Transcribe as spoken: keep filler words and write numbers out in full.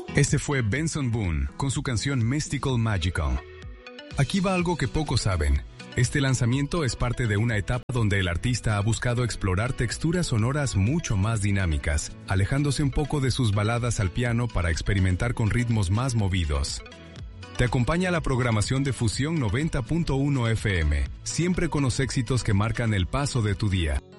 Este fue Benson Boone con su canción Mystical Magical. Aquí va algo que pocos saben. Este lanzamiento es parte de una etapa donde el artista ha buscado explorar texturas sonoras mucho más dinámicas, alejándose un poco de sus baladas al piano para experimentar con ritmos más movidos. Te acompaña la programación de Fusión noventa punto uno F M, siempre con los éxitos que marcan el paso de tu día.